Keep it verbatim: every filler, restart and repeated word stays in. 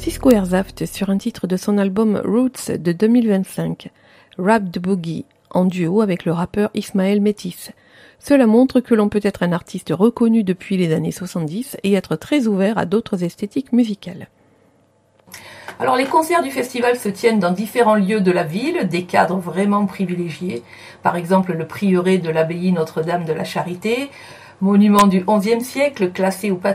Francisco Herzaft sur un titre de son album Roots de deux mille vingt-cinq, Rap the Boogie, en duo avec le rappeur Ismaël Métis. Cela montre que l'on peut être un artiste reconnu depuis les années soixante-dix et être très ouvert à d'autres esthétiques musicales. Alors les concerts du festival se tiennent dans différents lieux de la ville, des cadres vraiment privilégiés, par exemple le prieuré de l'abbaye Notre-Dame de la Charité, monument du onzième siècle classé au patrimoine